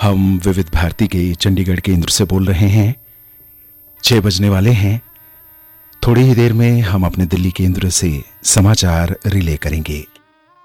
हम विविध भारती के चंडीगढ़ केंद्र से बोल रहे हैं। 6 बजने वाले हैं। थोड़ी ही देर में हम अपने दिल्ली केंद्र से समाचार रिले करेंगे।